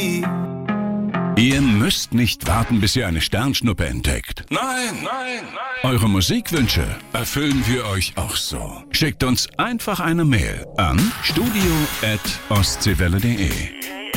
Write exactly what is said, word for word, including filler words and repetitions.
nie. Ihr müsst nicht warten, bis ihr eine Sternschnuppe entdeckt. Nein, nein, nein. Eure Musikwünsche erfüllen wir euch auch so. Schickt uns einfach eine Mail an studio at ostseewelle punkt de.